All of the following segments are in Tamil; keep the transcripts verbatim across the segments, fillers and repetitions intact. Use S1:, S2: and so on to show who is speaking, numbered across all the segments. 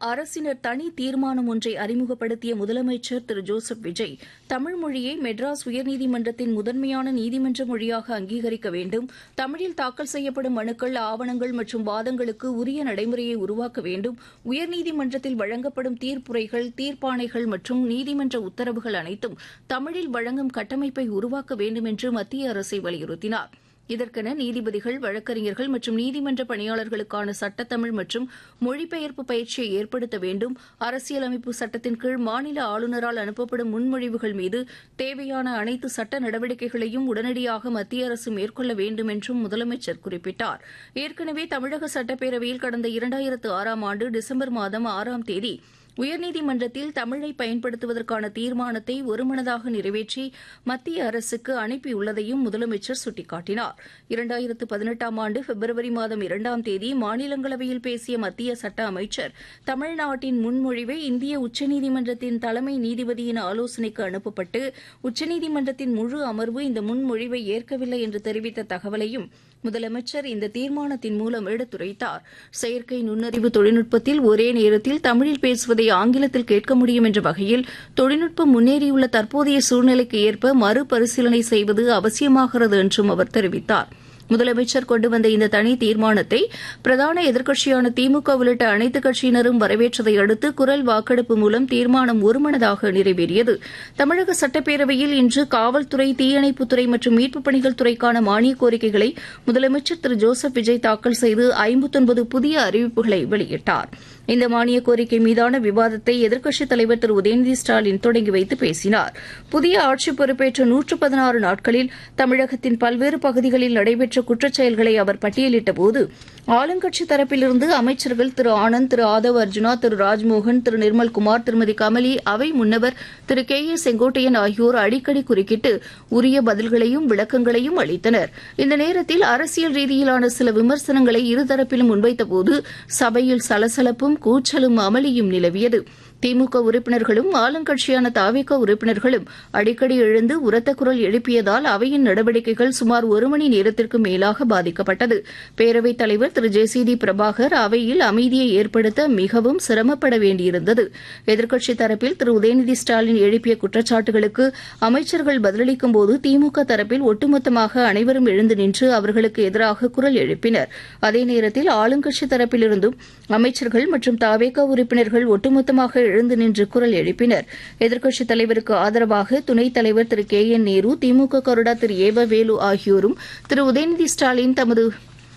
S1: அரசினர் தனி தீர்மானம் ஒன்றை அறிமுகப்படுத்திய முதலமைச்சர் திரு ஜோசப் விஜய் தமிழ் மொழியை மெட்ராஸ் உயர்நீதிமன்றத்தின் முதன்மையான நீதிமன்ற மொழியாக அங்கீகரிக்க வேண்டும், தமிழில் தாக்கல் செய்யப்படும் மனுக்கள், ஆவணங்கள் மற்றும் வாதங்களுக்கு உரிய நடைமுறையை உருவாக்க வேண்டும், உயர்நீதிமன்றத்தில் வழங்கப்படும் தீர்ப்புரைகள், தீர்ப்பாணைகள் மற்றும் நீதிமன்ற உத்தரவுகள் அனைத்தும் தமிழில் வழங்கும் கட்டமைப்பை உருவாக்க வேண்டும் என்று மத்திய அரசை வலியுறுத்தினார். இதற்கென நீதிபதிகள், வழக்கறிஞர்கள் மற்றும் நீதிமன்ற பணியாளர்களுக்கான சட்டத்தமிழ் மற்றும் மொழிபெயர்ப்பு பயிற்சியை ஏற்படுத்த வேண்டும், அரசியலமைப்பு சட்டத்தின் கீழ் மாநில ஆளுநரால் அனுப்பப்படும் முன்மொழிவுகள் மீது தேவையான அனைத்து சட்ட நடவடிக்கைகளையும் உடனடியாக மத்திய அரசு மேற்கொள்ள வேண்டும் என்றும் முதலமைச்சர் குறிப்பிட்டார். ஏற்கனவே தமிழக சட்டப்பேரவையில் கடந்த இரண்டாயிரத்து ஆறாம் ஆண்டு டிசம்பர் மாதம் ஆறாம் தேதி உயர்நீதிமன்றத்தில் தமிழை பயன்படுத்துவதற்கான தீர்மானத்தை ஒருமனதாக நிறைவேற்றி மத்திய அரசுக்கு அனுப்பியுள்ளதையும் முதலமைச்சர் சுட்டிக்காட்டினார். இரண்டாயிரத்து பதினெட்டாம் ஆண்டு பிப்ரவரி மாதம் இரண்டாம் தேதி மாநிலங்களவையில் பேசிய மத்திய சட்ட அமைச்சர் தமிழ்நாட்டின் முன்மொழிவை இந்திய உச்சநீதிமன்றத்தின் தலைமை நீதிபதியின் ஆலோசனைக்கு அனுப்பப்பட்டு உச்சநீதிமன்றத்தின் முழு அமர்வு இந்த முன்மொழிவை ஏற்கவில்லை என்று தெரிவித்த தகவலையும் முதலமைச்சர் இந்த தீர்மானத்தின் மூலம் எடுத்துரைத்தார். செயற்கை நுண்ணறிவு தொழில்நுட்பத்தில் ஒரே நேரத்தில் தமிழில் பேசுவதை ஆங்கிலத்தில் கேட்க முடியும் என்ற வகையில் தொழில்நுட்பம் முன்னேறியுள்ள தற்போதைய சூழ்நிலைக்கு ஏற்ப மறுபரிசீலனை செய்வது அவசியமாகிறது என்றும் அவர் தெரிவித்தார். முதலமைச்சர் கொண்டு வந்த இந்த தனி தீர்மானத்தை பிரதான எதிர்க்கட்சியான திமுக உள்ளிட்ட அனைத்துக் கட்சியினரும் வரவேற்றதை அடுத்து குரல் வாக்கெடுப்பு மூலம் தீர்மானம் ஒருமனதாக நிறைவேறியது. தமிழக சட்டப்பேரவையில் இன்று காவல்துறை, தீயணைப்புத்துறை மற்றும் மீட்புப் பணிகள் துறைக்கான மானியக் கோரிக்கைகளை முதலமைச்சர் திரு ஜோசப் விஜய் தாக்கல் செய்து ஐம்பத்தொன்பது புதிய அறிவிப்புகளை வெளியிட்டார். இந்த மானியக் கோரிக்கை மீதான விவாதத்தை எதிர்க்கட்சித் தலைவர் திரு உதயநிதி ஸ்டாலின் தொடங்கி வைத்து பேசினார். புதிய ஆட்சி பொறுப்பேற்ற நூற்று பதினாறு நாட்களில் தமிழகத்தின் பல்வேறு பகுதிகளில் நடைபெற்ற குற்றச்செயல்களை அவர் பட்டியலிட்டபோது ஆளுங்கட்சித் தரப்பிலிருந்து அமைச்சர்கள் திரு ஆனந்த், திரு ஆதவ் அர்ஜுனா, திரு ராஜ்மோகன், திரு நிர்மல்குமார், திருமதி கமலி, அவை முன்னவர் திரு கே ஏ செங்கோட்டையன் ஆகியோர் அடிக்கடி குறுக்கிட்டு உரிய பதில்களையும் விளக்கங்களையும் அளித்தனர். இந்த நேரத்தில் அரசியல் ரீதியிலான சில விமர்சனங்களை இருதரப்பிலும் முன்வைத்தபோது சபையில் சலசலப்பும் கூச்சலும் அமளியும் நிலவியது. திமுக உறுப்பினர்களும் ஆளுங்கட்சியான தவிக உறுப்பினர்களும் அடிக்கடி எழுந்து உரத்த குரல் எழுப்பியதால் அவையின் நடவடிக்கைகள் சுமார் ஒரு மணி நேரத்திற்கு மேலாக பாதிக்கப்பட்டது. பேரவைத் தலைவர் திரு ஜே சி டி பிரபாகர் அவையில் அமைதியை ஏற்படுத்த மிகவும் சிரமப்பட வேண்டியிருந்தது. எதிர்க்கட்சித் தரப்பில் திரு உதயநிதி ஸ்டாலின் எழுப்பிய குற்றச்சாட்டுகளுக்கு அமைச்சர்கள் பதிலளிக்கும்போது திமுக தரப்பில் ஒட்டுமொத்தமாக அனைவரும் எழுந்து நின்று அவர்களுக்கு எதிராக குரல் எழுப்பினர். அதே நேரத்தில் ஆளுங்கட்சித் தரப்பிலிருந்தும் அமைச்சர்கள் மற்றும் தவிக உறுப்பினர்கள் ஒட்டுமொத்தமாக எழுந்து நின்று குரல் எழுப்பினர். எதிர்க்கட்சித் தலைவருக்கு ஆதரவாக துணைத் தலைவர் திரு கே என் நேரு, திமுக கொறடா திரு ஏவ வேலு ஆகியோரும் திரு உதயநிதி ஸ்டாலின் தமது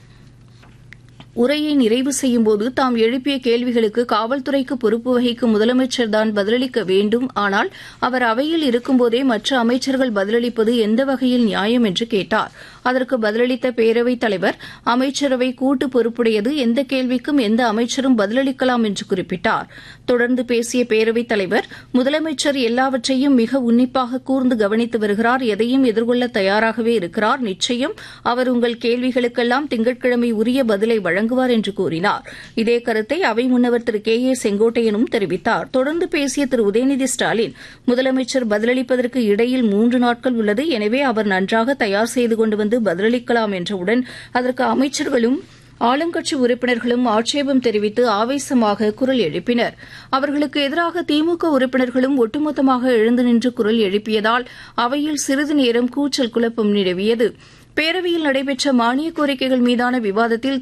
S1: உரையை நிறைவு செய்யும்போது தாம் எழுப்பிய கேள்விகளுக்கு காவல்துறைக்கு பொறுப்பு வகிக்கும் முதலமைச்சர்தான் பதிலளிக்க வேண்டும், ஆனால் அவர் அவையில் இருக்கும்போதே மற்ற அமைச்சர்கள் பதிலளிப்பது எந்த வகையில் நியாயம் என்று கேட்டார். அதற்கு பதிலளித்த பேரவைத் தலைவர் அமைச்சரவை கூட்டு பொறுப்புடையது, எந்த கேள்விக்கும் எந்த அமைச்சரும் பதிலளிக்கலாம் என்று குறிப்பிட்டார். தொடர்ந்து பேசிய பேரவைத் தலைவர் முதலமைச்சர் எல்லாவற்றையும் மிக உன்னிப்பாக கூர்ந்து கவனித்து வருகிறார், எதையும் எதிர்கொள்ள தயாராகவே இருக்கிறார், நிச்சயம் அவர் உங்கள் கேள்விகளுக்கெல்லாம் திங்கட்கிழமை உரிய பதிலை வழங்குவார் என்று கூறினார். இதே கருத்தை அவை முன்னவர் திரு கே ஏ செங்கோட்டையனும் தெரிவித்தார். தொடர்ந்து பேசிய திரு உதயநிதி ஸ்டாலின் முதலமைச்சர் பதிலளிப்பதற்கு இடையில் மூன்று நாட்கள் உள்ளது, எனவே அவர் நன்றாக தயார் செய்து கொண்டு வந்து பதிலளிக்கலாம் என்றவுடன் அதற்கு அமைச்சர்களும் ஆளுங்கட்சி உறுப்பினர்களும் ஆட்சேபம் தெரிவித்து ஆவேசமாக குரல் எழுப்பினர். அவர்களுக்கு எதிராக திமுக உறுப்பினர்களும் ஒட்டுமொத்தமாக எழுந்து நின்று குரல் எழுப்பியதால் அவையில் சிறிது நேரம் கூச்சல் குழப்பம் நிலவியது. பேரவையில் நடைபெற்ற மானியக் கோரிக்கைகள் மீதான விவாதத்தில்